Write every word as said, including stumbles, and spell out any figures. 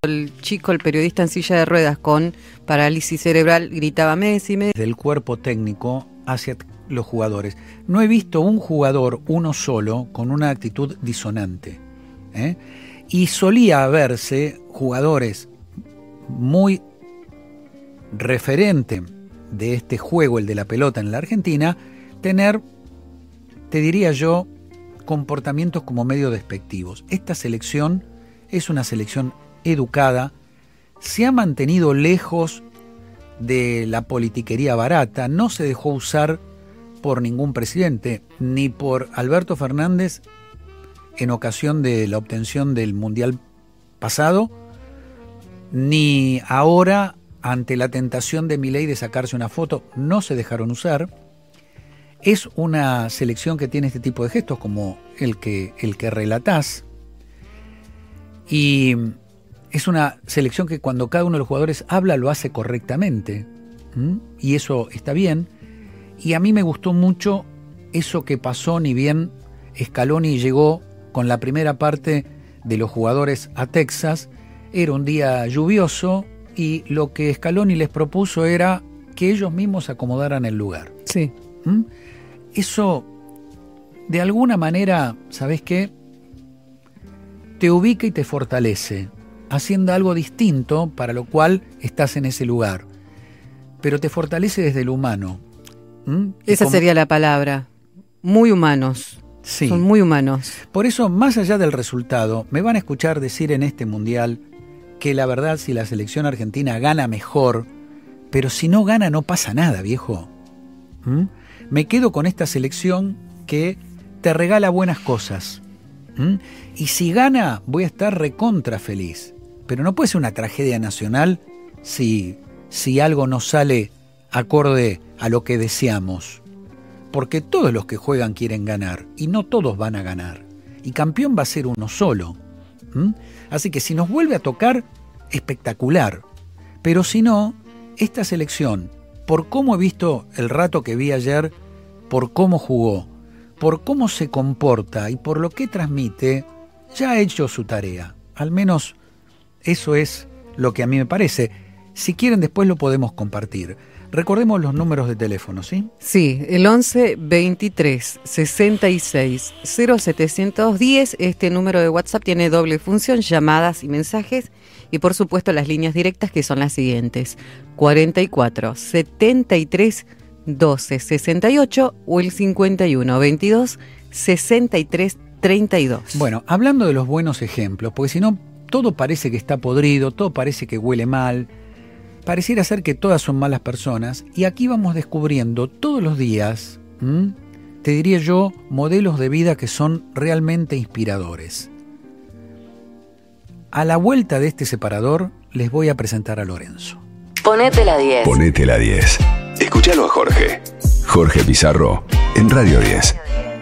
El chico, el periodista en silla de ruedas con parálisis cerebral, gritaba Messi, Messi. Del cuerpo técnico hacia los jugadores. No he visto un jugador, uno solo, con una actitud disonante, ¿eh? Y solía verse jugadores muy referentes de este juego, el de la pelota en la Argentina, tener, te diría yo, comportamientos como medio despectivos. Esta selección es una selección educada, se ha mantenido lejos de la politiquería barata, no se dejó usar por ningún presidente, ni por Alberto Fernández en ocasión de la obtención del Mundial pasado, ni ahora ante la tentación de Milei de sacarse una foto, no se dejaron usar. Es una selección que tiene este tipo de gestos como el que, el que relatás, y es una selección que cuando cada uno de los jugadores habla lo hace correctamente, ¿m? Y eso está bien. Y a mí me gustó mucho eso que pasó, ni bien Scaloni llegó con la primera parte de los jugadores a Texas. Era un día lluvioso y lo que Scaloni les propuso era que ellos mismos acomodaran el lugar. Sí. ¿M? Eso, de alguna manera, ¿sabés qué? Te ubica y te fortalece, haciendo algo distinto para lo cual estás en ese lugar. Pero te fortalece desde lo humano. ¿Mm? Esa como... sería la palabra. Muy humanos. Sí. Son muy humanos. Por eso, más allá del resultado, me van a escuchar decir en este mundial que la verdad, si la selección argentina gana, mejor, pero si no gana no pasa nada, viejo. ¿Mm? Me quedo con esta selección que te regala buenas cosas. ¿Mm? Y si gana, voy a estar recontra feliz. Pero no puede ser una tragedia nacional si, si algo no sale acorde a lo que deseamos. Porque todos los que juegan quieren ganar, y no todos van a ganar. Y campeón va a ser uno solo. ¿Mm? Así que si nos vuelve a tocar, espectacular. Pero si no, esta selección, por cómo he visto el rato que vi ayer, por cómo jugó, por cómo se comporta y por lo que transmite, ya ha hecho su tarea. Al menos eso es lo que a mí me parece. Si quieren, después lo podemos compartir. Recordemos los números de teléfono, ¿sí? Sí, el once veintitrés sesenta y seis cero setecientos diez. Este número de WhatsApp tiene doble función, llamadas y mensajes. Y por supuesto las líneas directas, que son las siguientes: cuarenta y cuatro setenta y tres doce sesenta y ocho o el cincuenta y uno veintidós sesenta y tres treinta y dos. Bueno, hablando de los buenos ejemplos, porque si no, todo parece que está podrido, todo parece que huele mal, pareciera ser que todas son malas personas, y aquí vamos descubriendo todos los días, ¿m? te diría yo, modelos de vida que son realmente inspiradores. A la vuelta de este separador les voy a presentar a Lorenzo. Ponete la diez. Ponete la diez. Escúchalo a Jorge. Jorge Pizarro en Radio diez.